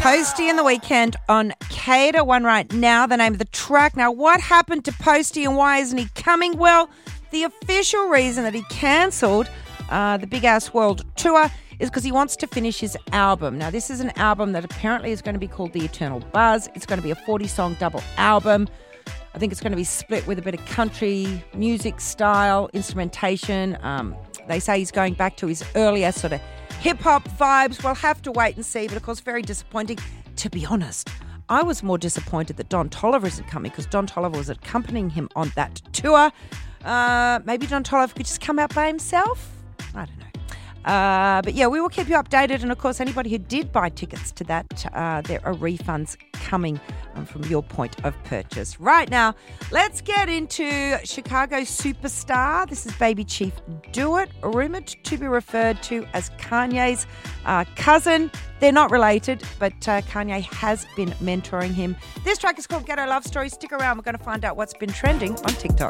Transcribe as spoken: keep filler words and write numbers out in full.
Posty in the Weekend on Cater One right now, the name of the track. Now, what happened to Posty and why isn't he coming? Well, the official reason that he cancelled uh, the Big Ass World Tour is because he wants to finish his album. Now, this is an album that apparently is going to be called The Eternal Buzz. It's going to be a forty-song double album. I think it's going to be split with a bit of country music style, instrumentation. Um, they say he's going back to his earlier sort of hip-hop vibes. We'll have to wait and see, but of course, very disappointing. To be honest, I was more disappointed that Don Toliver isn't coming because Don Toliver was accompanying him on that tour. Uh, maybe Don Toliver could just come out by himself? I don't know. Uh, but yeah, we will keep you updated. And of course, anybody who did buy tickets to that, uh, there are refunds coming um, from your point of purchase. Right now, let's get into Chicago superstar. This is Baby Chief Do It, rumoured to be referred to as Kanye's uh, cousin. They're not related, but uh, Kanye has been mentoring him. This track is called Ghetto Love Story. Stick around. We're going to find out what's been trending on TikTok.